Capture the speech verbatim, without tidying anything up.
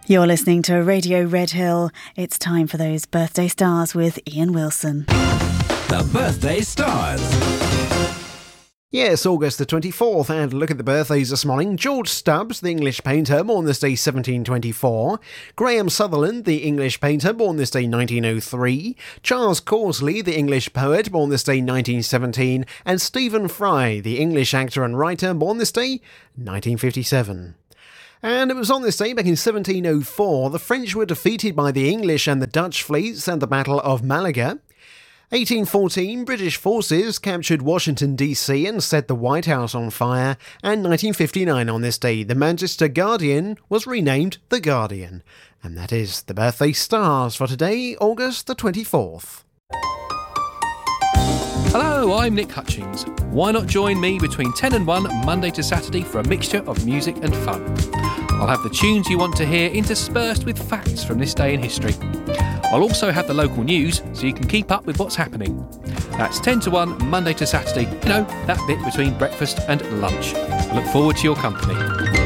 You're listening to Radio Red Hill. It's time for those birthday stars with Ian Wilson. The Birthday Stars. Yes, August the twenty-fourth, and look at the birthdays this morning. George Stubbs, the English painter, born this day seventeen twenty-four. Graham Sutherland, the English painter, born this day nineteen oh three. Charles Causley, the English poet, born this day nineteen seventeen. And Stephen Fry, the English actor and writer, born this day nineteen fifty-seven. And it was on this day, back in seventeen oh four, the French were defeated by the English and the Dutch fleets at the Battle of Malaga. eighteen fourteen, British forces captured Washington, D C and set the White House on fire. And nineteen fifty-nine on this day, the Manchester Guardian was renamed The Guardian. And that is the birthday stars for today, August the twenty-fourth. Hello, I'm Nick Hutchings. Why not join me between ten and one Monday to Saturday for a mixture of music and fun? I'll have the tunes you want to hear interspersed with facts from this day in history. I'll also have the local news so you can keep up with what's happening. That's ten to one Monday to Saturday, you know, that bit between breakfast and lunch. I look forward to your company.